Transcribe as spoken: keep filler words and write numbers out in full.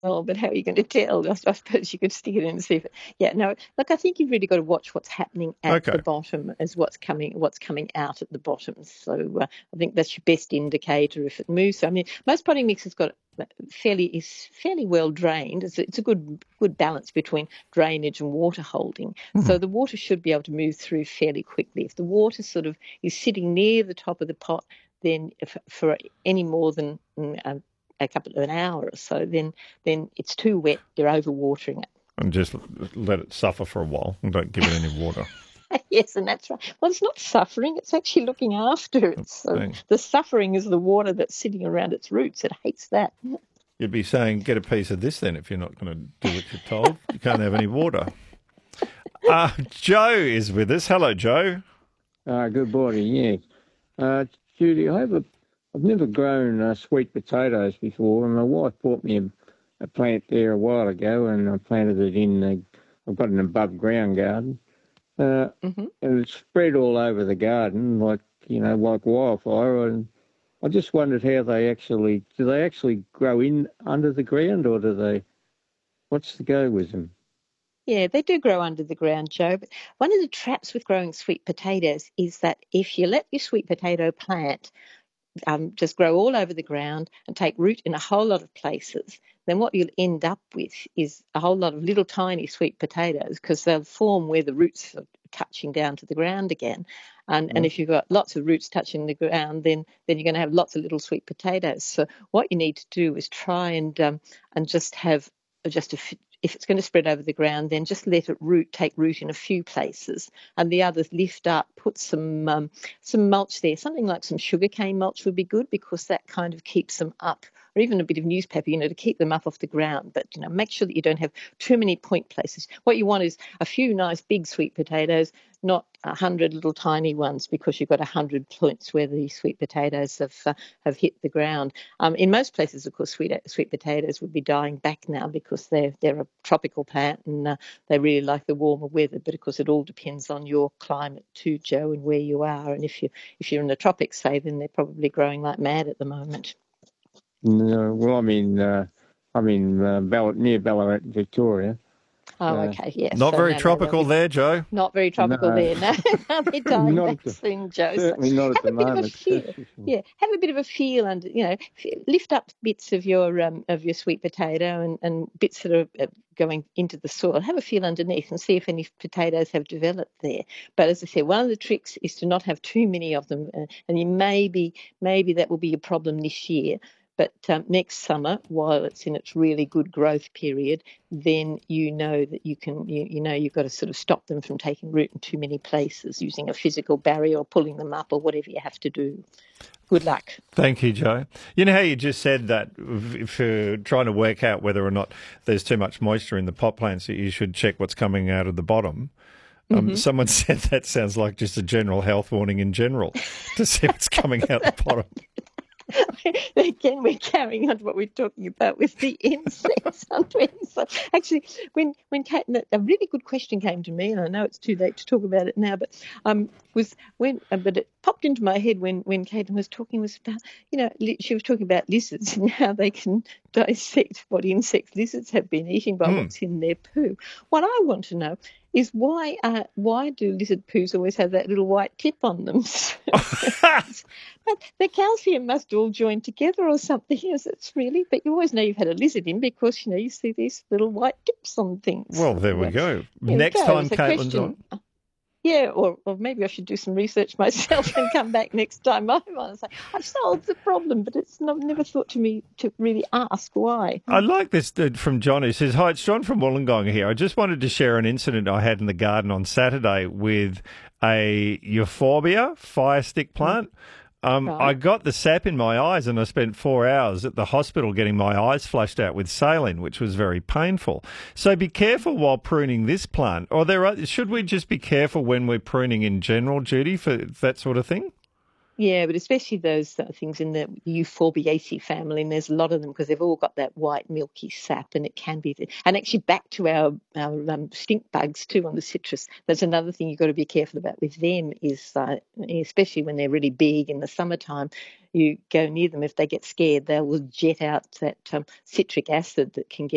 Oh, but how are you going to tell? I I suppose you could stick it in and see if it, yeah, no, look, I think you've really got to watch what's happening at Okay. the bottom as what's coming what's coming out at the bottom. So uh, I think that's your best indicator if it moves. So, I mean, most potting mix has got fairly is fairly well drained. It's, it's a good good balance between drainage and water holding. Hmm. So the water should be able to move through fairly quickly. If the water sort of is sitting near the top of the pot, then if, for any more than um, a couple of an hour or so, then then it's too wet. You're overwatering it. And just let it suffer for a while and don't give it any water. Yes, and that's right. Well, it's not suffering; it's actually looking after it. So Thing. the suffering is the water that's sitting around its roots. It hates that. You'd be saying, get a piece of this then if you're not going to do what you're told. You can't have any water. Uh, Joe is with us. Hello, Joe. Uh, good morning, yeah. Uh, Judy, I have a, I've never grown uh, sweet potatoes before, and my wife bought me a, a plant there a while ago, and I planted it in, uh, I've got an above ground garden, uh, Mm-hmm. and it's spread all over the garden like, you know, like wildfire, and I just wondered how they actually, do they actually grow in under the ground, or do they, what's the go with them? Yeah, they do grow under the ground, Joe. But one of the traps with growing sweet potatoes is that if you let your sweet potato plant um, just grow all over the ground and take root in a whole lot of places, then what you'll end up with is a whole lot of little tiny sweet potatoes because they'll form where the roots are touching down to the ground again. And, Yeah. and if you've got lots of roots touching the ground, then, then you're going to have lots of little sweet potatoes. So what you need to do is try and um, and just have just a if it's going to spread over the ground, then just let it root, take root in a few places, and the others lift up. Put some um, some mulch there, something like some sugarcane mulch would be good because that kind of keeps them up, or even a bit of newspaper, you know, to keep them up off the ground. But you know, make sure that you don't have too many point places. What you want is a few nice big sweet potatoes, not a hundred little tiny ones, because you've got a hundred points where the sweet potatoes have uh, have hit the ground. Um, in most places, of course, sweet sweet potatoes would be dying back now because they're they're a tropical plant and uh, they really like the warmer weather. But of course, it all depends on your climate too, Joe, and where you are. And if you if you're in the tropics, say, then they're probably growing like mad at the moment. No, well, I'm in, uh, I'm in uh, Ball- near Ballarat, Victoria. Oh, So, okay, yes. Not So very no, no, they'll tropical be there, Joe. not very tropical no, there. No, no, they're dying not back at the, soon, Joe. So certainly not at have the a bit of a moment. feel. That's for sure. Yeah, have a bit of a feel and you know, lift up bits of your um, of your sweet potato and, and bits that are uh, going into the soil. Have a feel underneath and see if any potatoes have developed there. But as I said, one of the tricks is to not have too many of them, uh, and you maybe maybe that will be a problem this year. But um, next summer, while it's in its really good growth period, then you know that you can, you, you know, you've got to sort of stop them from taking root in too many places using a physical barrier or pulling them up or whatever you have to do. Good luck. Thank you, Joe. You know how you just said that if you're trying to work out whether or not there's too much moisture in the pot plants, that you should check what's coming out of the bottom. Um, Mm-hmm. Someone said that sounds like just a general health warning in general to see what's coming out the bottom. Again, we're carrying on to what we're talking about with the insects. So actually, when when Kate, a really good question came to me, and I know it's too late to talk about it now, but um, was when, uh, but it popped into my head when when Caitlin was talking was about, you know, li- she was talking about lizards and how they can dissect what insects lizards have been eating by Mm. what's in their poo. What I want to know is why uh, why do lizard poos always have that little white tip on them? But the calcium must all join together or something, is it's really? But you always know you've had a lizard in because, you know, you see these little white tips on things. Well, there we Well, go. there we Next go. time It's a Caitlin's on. question. Yeah, or, or maybe I should do some research myself and come back next time I'm on and say, I've solved the problem, but it's not, never thought to me to really ask why. I like this uh, from John, who says, "Hi, it's John from Wollongong here. I just wanted to share an incident I had in the garden on Saturday with a euphorbia fire stick plant. Um, Right. I got the sap in my eyes and I spent four hours at the hospital getting my eyes flushed out with saline, which was very painful. So be careful while pruning this plant. Or there are, should we just be careful when we're pruning in general, Judy, for that sort of thing? Yeah, but especially those uh, things in the Euphorbiaceae family, and there's a lot of them because they've all got that white milky sap, and it can be. And actually, back to our our um, stink bugs too on the citrus. That's another thing you've got to be careful about with them is, uh, especially when they're really big in the summertime. You go near them, if they get scared, they will jet out that um, citric acid that can get